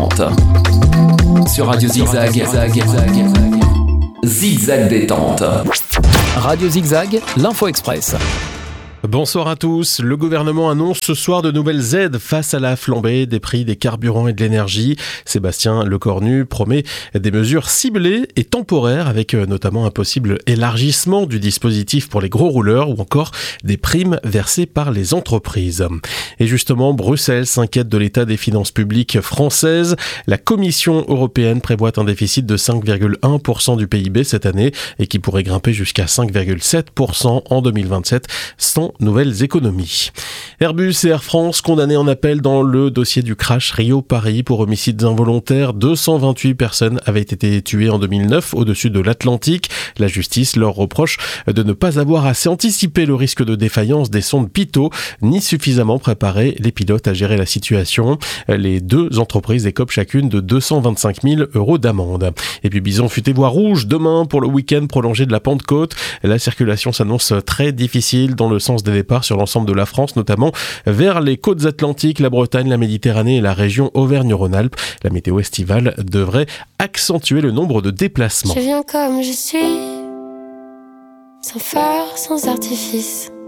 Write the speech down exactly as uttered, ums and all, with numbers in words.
Sur Radio Zigzag, Zigzag, Zigzag, Zigzag détente. Radio Zigzag, l'info express. Bonsoir à tous. Le gouvernement annonce ce soir de nouvelles aides face à la flambée des prix des carburants et de l'énergie. Sébastien Lecornu promet des mesures ciblées et temporaires avec notamment un possible élargissement du dispositif pour les gros rouleurs ou encore des primes versées par les entreprises. Et justement, Bruxelles s'inquiète de l'état des finances publiques françaises. La Commission européenne prévoit un déficit de cinq virgule un pour cent du P I B cette année et qui pourrait grimper jusqu'à cinq virgule sept pour cent en deux mille vingt-sept sans nouvelles économies. Airbus et Air France condamnés en appel dans le dossier du crash Rio-Paris pour homicides involontaires. deux cent vingt-huit personnes avaient été tuées en deux mille neuf au-dessus de l'Atlantique. La justice leur reproche de ne pas avoir assez anticipé le risque de défaillance des sondes Pitot, ni suffisamment préparé les pilotes à gérer la situation. Les deux entreprises écopent chacune de deux cent vingt-cinq mille euros d'amende. Et puis Bison futé voie rouge demain pour le week-end prolongé de la Pentecôte. La circulation s'annonce très difficile dans le sens des départs sur l'ensemble de la France, notamment vers les côtes atlantiques, la Bretagne, la Méditerranée et la région Auvergne-Rhône-Alpes. La météo estivale devrait accentuer le nombre de déplacements. Je viens comme je suis, sans phare, sans artifice.